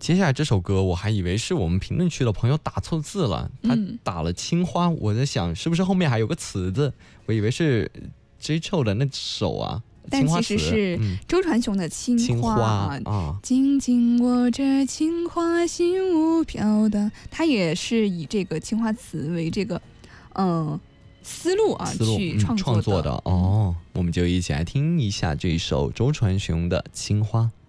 接下来这首歌我还以为是我们评论区的朋友打错字了，他打了青花，我在想是不是后面还有个词字，我以为是 J Chou 的那首啊， 但其实是周传雄的青花啊，紧紧握着青花心无飘荡，他也是以这个青花瓷为这个思路啊去创作的哦。我们就一起来听一下这一首周传雄的青花。